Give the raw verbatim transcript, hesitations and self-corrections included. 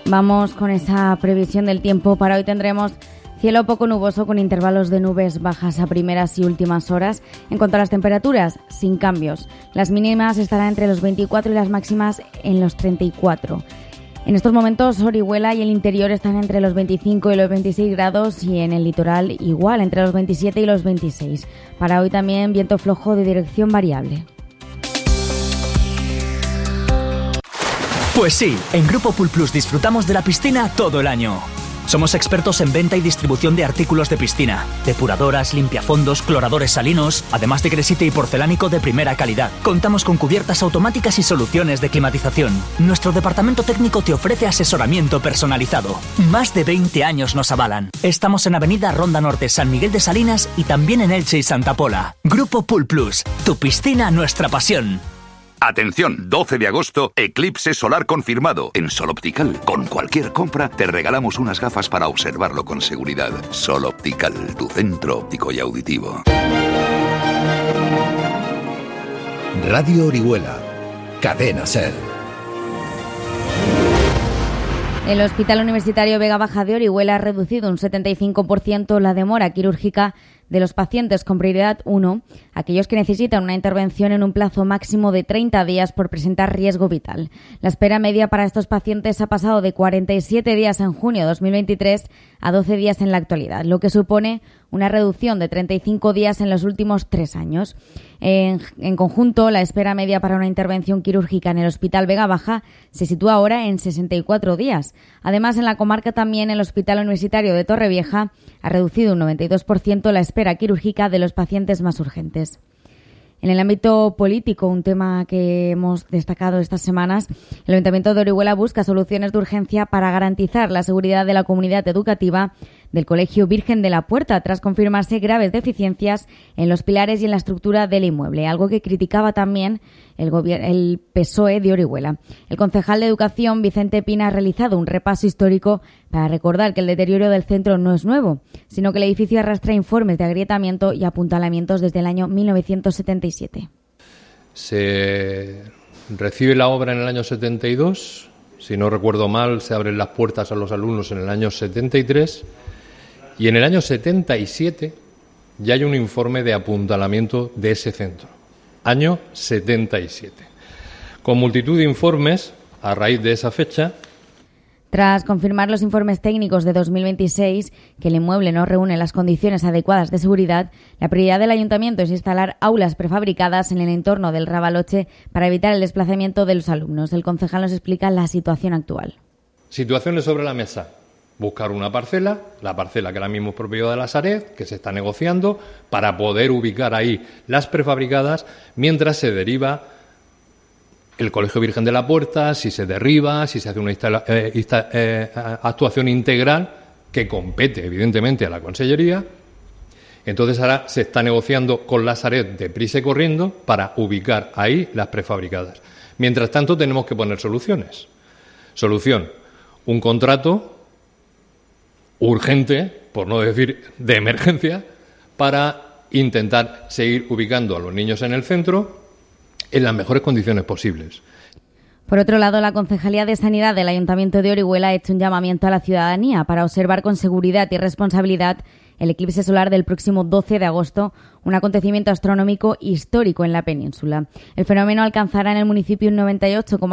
Vamos con esa previsión del tiempo. Para hoy tendremos cielo poco nuboso con intervalos de nubes bajas a primeras y últimas horas. En cuanto a las temperaturas, sin cambios. Las mínimas estarán entre los veinticuatro y las máximas en los treinta y cuatro. En estos momentos Orihuela y el interior están entre los veinticinco y los veintiséis grados y en el litoral igual, entre los veintisiete y los veintiséis. Para hoy también viento flojo de dirección variable. Pues sí, en Grupo Pool Plus disfrutamos de la piscina todo el año. Somos expertos en venta y distribución de artículos de piscina, depuradoras, limpiafondos, cloradores salinos, además de gresite y porcelánico de primera calidad. Contamos con cubiertas automáticas y soluciones de climatización. Nuestro departamento técnico te ofrece asesoramiento personalizado. Más de veinte años nos avalan. Estamos en Avenida Ronda Norte, San Miguel de Salinas y también en Elche y Santa Pola. Grupo Pool Plus, tu piscina, nuestra pasión. Atención, doce de agosto, eclipse solar confirmado. En Sol Optical, con cualquier compra, te regalamos unas gafas para observarlo con seguridad. Sol Optical, tu centro óptico y auditivo. Radio Orihuela, Cadena Ser. El Hospital Universitario Vega Baja de Orihuela ha reducido un setenta y cinco por ciento la demora quirúrgica de los pacientes con prioridad uno, aquellos que necesitan una intervención en un plazo máximo de treinta días por presentar riesgo vital. La espera media para estos pacientes ha pasado de cuarenta y siete días en junio de dos mil veintitrés a doce días en la actualidad, lo que supone una reducción de treinta y cinco días en los últimos tres años. En, en conjunto, la espera media para una intervención quirúrgica en el Hospital Vega Baja se sitúa ahora en sesenta y cuatro días. Además, en la comarca también el Hospital Universitario de Torrevieja ha reducido un noventa y dos por ciento la espera quirúrgica de los pacientes más urgentes. En el ámbito político, un tema que hemos destacado estas semanas, el Ayuntamiento de Orihuela busca soluciones de urgencia para garantizar la seguridad de la comunidad educativa del Colegio Virgen de la Puerta, tras confirmarse graves deficiencias en los pilares y en la estructura del inmueble, algo que criticaba también el, gobier- el P S O E de Orihuela. El concejal de Educación, Vicente Pina, ha realizado un repaso histórico para recordar que el deterioro del centro no es nuevo, sino que el edificio arrastra informes de agrietamiento y apuntalamientos desde el año mil novecientos setenta y siete. Se recibe la obra en el año setenta y dos, si no recuerdo mal, se abren las puertas a los alumnos en el año setenta y tres, y en el año setenta y siete ya hay un informe de apuntalamiento de ese centro. Año setenta y siete. Con multitud de informes a raíz de esa fecha. Tras confirmar los informes técnicos de dos mil veintiséis que el inmueble no reúne las condiciones adecuadas de seguridad, la prioridad del Ayuntamiento es instalar aulas prefabricadas en el entorno del Ravaloche para evitar el desplazamiento de los alumnos. El concejal nos explica la situación actual. Situaciones sobre la mesa. Buscar una parcela, la parcela que ahora mismo es propiedad de la Sareb, que se está negociando, para poder ubicar ahí las prefabricadas, mientras se deriva el Colegio Virgen de la Puerta, si se derriba, si se hace una instala, eh, insta, eh, actuación integral que compete, evidentemente, a la Consellería. Entonces ahora se está negociando con la Sareb deprisa y corriendo para ubicar ahí las prefabricadas. Mientras tanto, tenemos que poner soluciones. Solución, un contrato urgente, por no decir de emergencia, para intentar seguir ubicando a los niños en el centro en las mejores condiciones posibles. Por otro lado, la Concejalía de Sanidad del Ayuntamiento de Orihuela ha hecho un llamamiento a la ciudadanía para observar con seguridad y responsabilidad el eclipse solar del próximo doce de agosto, un acontecimiento astronómico histórico en la península. El fenómeno alcanzará en el municipio un noventa y ocho